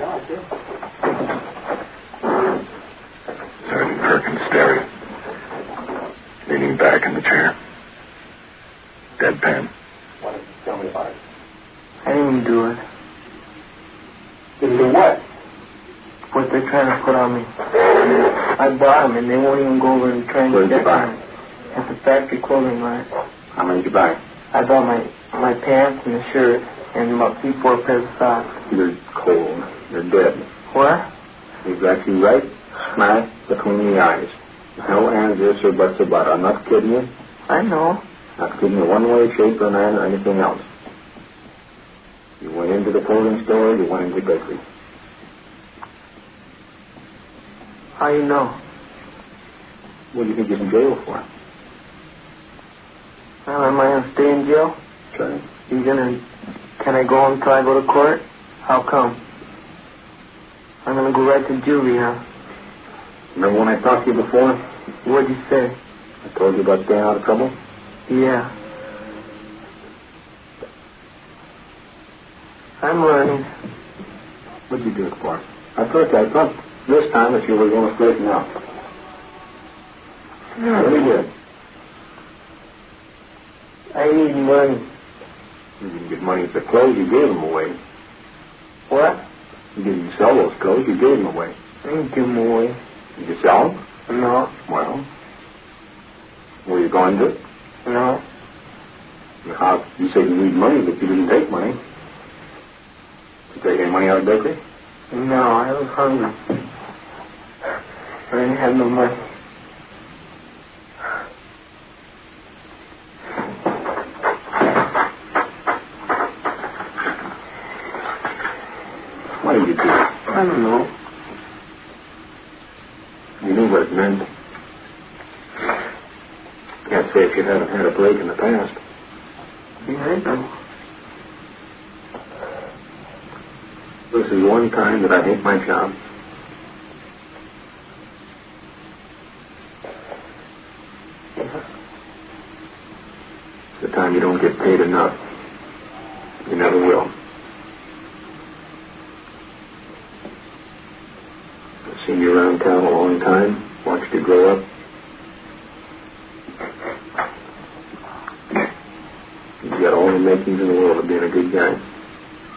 Sergeant Perkins staring. Leaning back in the chair. Deadpan. Tell me about it. I didn't do it. Didn't do what? What they're trying to put on me. I bought them and they won't even go over and try and Where did you check buy them. At the factory clothing line. How many did you buy? I bought my pants and the shirt and about 3-4 pairs of socks. You're cold. You're dead. What? We've got you right smack between the eyes. No ands, this or buts about it. I'm not kidding you. I know. Not kidding you one way, shape, or manner, or anything else. You went into the clothing store, you went into the bakery. How you know? What do you think you're in jail for? Well, am I going to stay in jail? Sure. Can I go until I go to court? How come? I'm going to go right to juvie, huh? Remember when I talked to you before? What'd you say? I told you about staying out of trouble? Yeah. I'm learning. What'd you do it for? I thought this time that you were going to straighten out. Yeah. Really good. I need money. You didn't get money for clothes, you gave them away. What? You didn't sell those clothes, you gave them away. I didn't give them away. Did you sell them? No. Well, were you going to? No. How, you said you need money, but you didn't take money. Did you take any money out of the bakery? No, I was hungry. I didn't have no money. What did you do? I don't know. You knew what it meant. Can't say if you haven't had a break in the past. Yeah, I know. This is one time that I hate my job. It's the time you don't get paid enough. You never will. I've seen you around town a long time, watched you grow up. You got all the makings in the world of being a good guy.